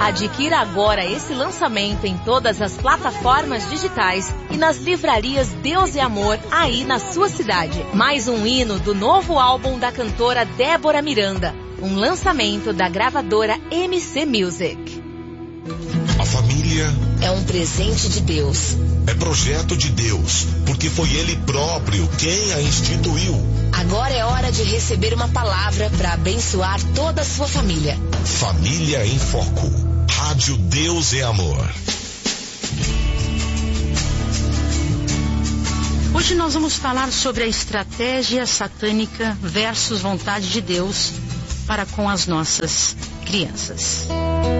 Adquira agora esse lançamento em todas as plataformas digitais e nas livrarias Deus e Amor aí na sua cidade. Mais um hino do novo álbum da cantora Débora Miranda, um lançamento da gravadora MC Music. A família é um presente de Deus. É projeto de Deus, porque foi Ele próprio quem a instituiu. Agora é hora de receber uma palavra para abençoar toda a sua família. Família em Foco. Rádio Deus e Amor. Hoje nós vamos falar sobre a estratégia satânica versus vontade de Deus para com as nossas crianças.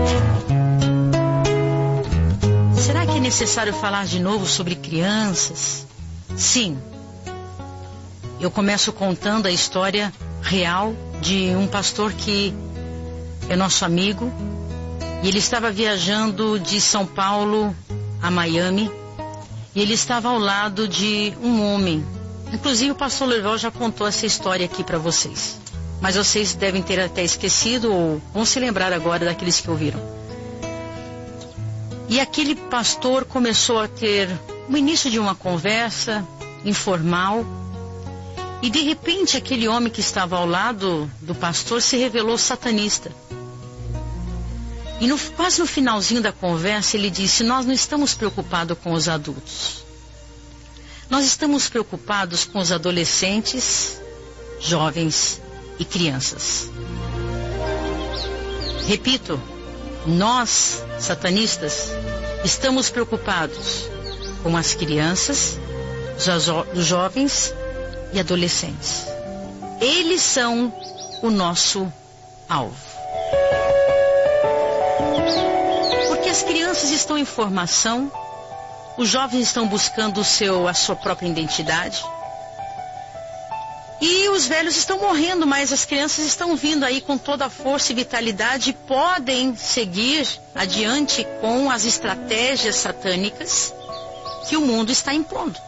Será que é necessário falar de novo sobre crianças? Sim. Eu começo contando a história real de um pastor que é nosso amigo. E ele estava viajando de São Paulo a Miami. E ele estava ao lado de um homem. Inclusive o pastor Lerval já contou essa história aqui para vocês. Mas vocês devem ter até esquecido ou vão se lembrar agora daqueles que ouviram. E aquele pastor começou a ter o início de uma conversa informal. E de repente aquele homem que estava ao lado do pastor se revelou satanista. E quase no finalzinho da conversa ele disse: nós não estamos preocupados com os adultos. Nós estamos preocupados com os adolescentes, jovens e crianças. Repito, nós, satanistas, estamos preocupados com as crianças, os jovens e adolescentes. Eles são o nosso alvo. Porque as crianças estão em formação, os jovens estão buscando a sua própria identidade. E os velhos estão morrendo, mas as crianças estão vindo aí com toda a força e vitalidade e podem seguir adiante com as estratégias satânicas que o mundo está impondo.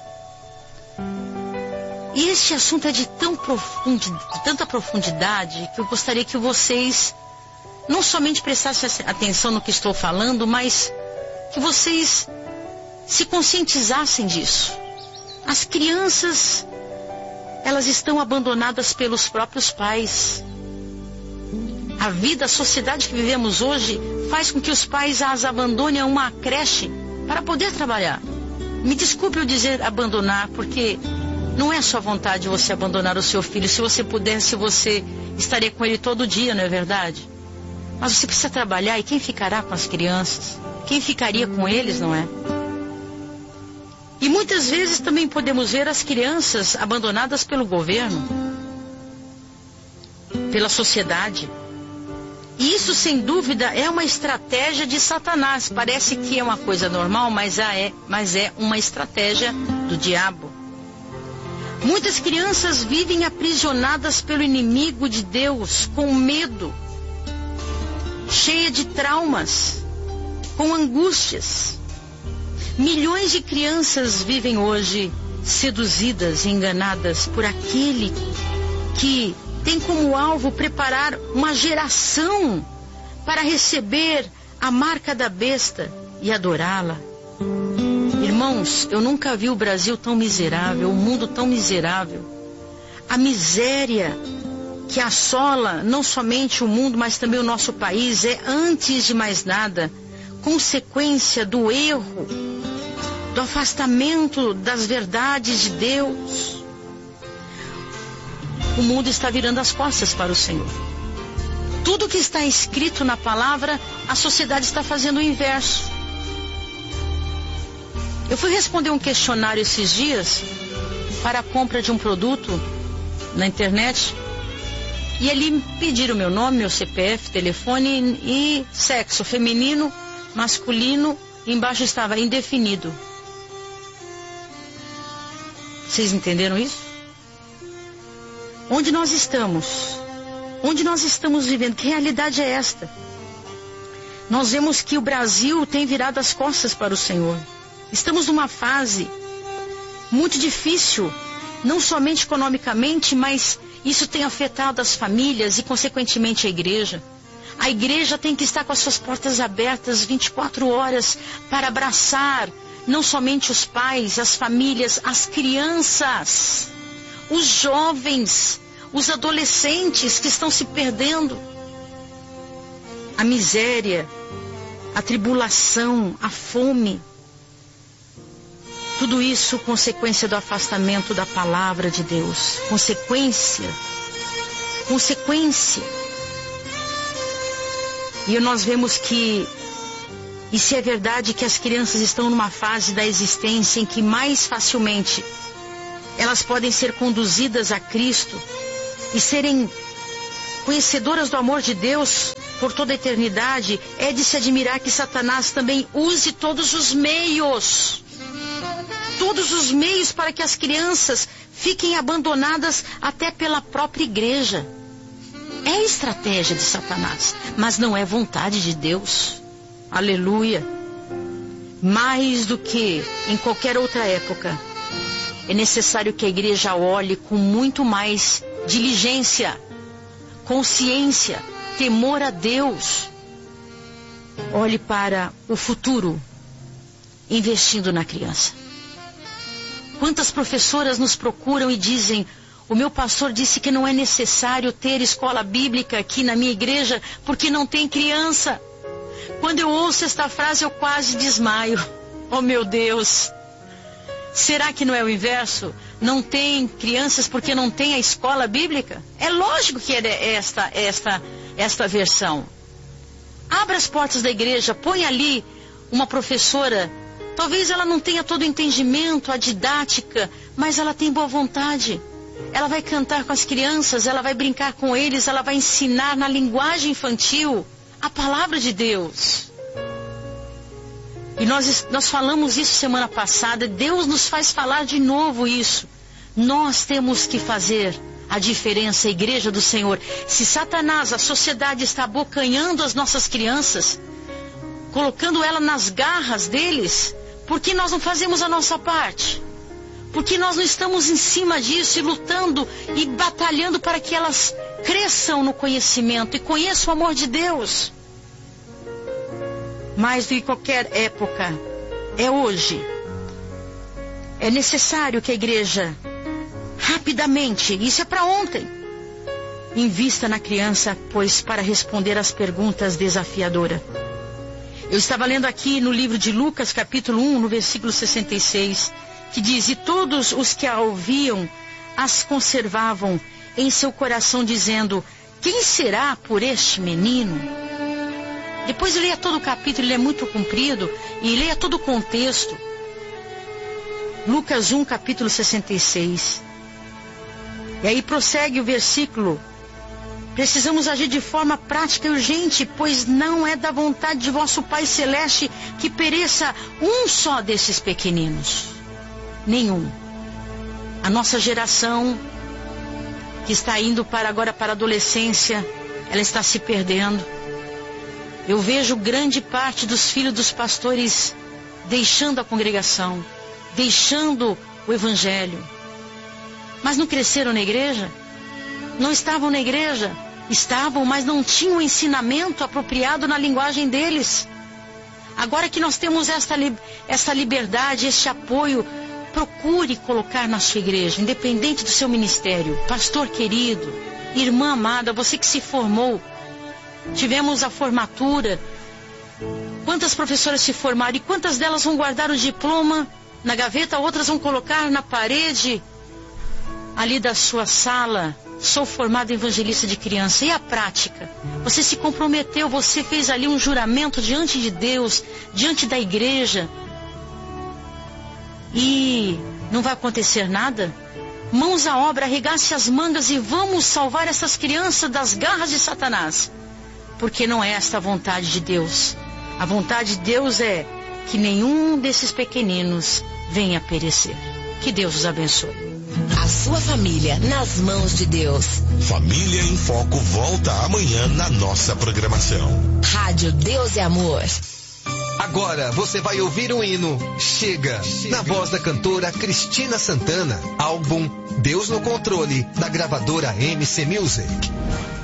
E este assunto é de tanta profundidade que eu gostaria que vocês não somente prestassem atenção no que estou falando, mas que vocês se conscientizassem disso. As crianças, elas estão abandonadas pelos próprios pais. A vida, a sociedade que vivemos hoje faz com que os pais as abandonem a uma creche para poder trabalhar. Me desculpe eu dizer abandonar, porque não é sua vontade você abandonar o seu filho. Se você pudesse, você estaria com ele todo dia, não é verdade? Mas você precisa trabalhar, e quem ficará com as crianças? Quem ficaria com eles, não é? E muitas vezes também podemos ver as crianças abandonadas pelo governo, pela sociedade. E isso, sem dúvida, é uma estratégia de Satanás. Parece que é uma coisa normal, mas é uma estratégia do diabo. Muitas crianças vivem aprisionadas pelo inimigo de Deus, com medo, cheia de traumas, com angústias. Milhões de crianças vivem hoje seduzidas e enganadas por aquele que tem como alvo preparar uma geração para receber a marca da besta e adorá-la. Irmãos, eu nunca vi o Brasil tão miserável, o mundo tão miserável. A miséria que assola não somente o mundo, mas também o nosso país é, antes de mais nada, consequência do erro, do afastamento das verdades de Deus. O mundo está virando as costas para o Senhor. Tudo que está escrito na palavra, a sociedade está fazendo o inverso. Eu fui responder um questionário esses dias para a compra de um produto na internet. E ali me pediram meu nome, meu CPF, telefone e sexo feminino, masculino, e embaixo estava indefinido. Vocês entenderam isso? Onde nós estamos? Onde nós estamos vivendo? Que realidade é esta? Nós vemos que o Brasil tem virado as costas para o Senhor. Estamos numa fase muito difícil, não somente economicamente, mas isso tem afetado as famílias e, consequentemente, a igreja. A igreja tem que estar com as suas portas abertas 24 horas para abraçar não somente os pais, as famílias, as crianças, os jovens, os adolescentes que estão se perdendo. A miséria, a tribulação, a fome. Tudo isso consequência do afastamento da palavra de Deus. Consequência. E nós vemos que, e se é verdade que as crianças estão numa fase da existência em que mais facilmente elas podem ser conduzidas a Cristo e serem conhecedoras do amor de Deus por toda a eternidade, é de se admirar que Satanás também use todos os meios para que as crianças fiquem abandonadas até pela própria igreja. É estratégia de Satanás, mas não é vontade de Deus. Aleluia. Mais do que em qualquer outra época, é necessário que a igreja olhe com muito mais diligência, consciência, temor a Deus. Olhe para o futuro, investindo na criança. Quantas professoras nos procuram e dizem: o meu pastor disse que não é necessário ter escola bíblica aqui na minha igreja porque não tem criança. Quando eu ouço esta frase eu quase desmaio. Oh meu Deus! Será que não é o inverso? Não tem crianças porque não tem a escola bíblica? É lógico que é esta versão. Abra as portas da igreja, põe ali uma professora. Talvez ela não tenha todo o entendimento, a didática, mas ela tem boa vontade. Ela vai cantar com as crianças, ela vai brincar com eles, ela vai ensinar na linguagem infantil a palavra de Deus. E nós falamos isso semana passada, Deus nos faz falar de novo isso. Nós temos que fazer a diferença, a igreja do Senhor. Se Satanás, a sociedade está abocanhando as nossas crianças, colocando ela nas garras deles, por que nós não fazemos a nossa parte? Por que nós não estamos em cima disso e lutando e batalhando para que elas cresçam no conhecimento e conheçam o amor de Deus? Mais do que qualquer época, é hoje. É necessário que a igreja, rapidamente, isso é para ontem, invista na criança, pois para responder às perguntas desafiadoras. Eu estava lendo aqui no livro de Lucas, capítulo 1, no versículo 66, que diz: e todos os que a ouviam as conservavam em seu coração, dizendo: quem será por este menino? Depois leia todo o capítulo, ele é muito comprido, e leia todo o contexto. Lucas 1, capítulo 66. E aí prossegue o versículo: precisamos agir de forma prática e urgente, pois não é da vontade de vosso Pai Celeste que pereça um só desses pequeninos. Nenhum. A nossa geração, que está indo agora para a adolescência, ela está se perdendo. Eu vejo grande parte dos filhos dos pastores deixando a congregação, deixando o evangelho. Mas não cresceram na igreja? Não estavam na igreja? Estavam, mas não tinham o ensinamento apropriado na linguagem deles. Agora que nós temos esta liberdade, este apoio, procure colocar na sua igreja, independente do seu ministério. Pastor querido, irmã amada, você que se formou, tivemos a formatura. Quantas professoras se formaram e quantas delas vão guardar o diploma na gaveta, outras vão colocar na parede ali da sua sala? Sou formada evangelista de criança. E a prática? Você se comprometeu, você fez ali um juramento diante de Deus, diante da igreja, e não vai acontecer nada? Mãos à obra, arregace as mangas e vamos salvar essas crianças das garras de Satanás. Porque não é esta a vontade de Deus. A vontade de Deus é que nenhum desses pequeninos venha a perecer. Que Deus os abençoe. A sua família nas mãos de Deus. Família em Foco volta amanhã na nossa programação. Rádio Deus é Amor. Agora você vai ouvir um hino, Chega, na voz da cantora Cristina Santana. Álbum Deus no Controle, da gravadora MC Music.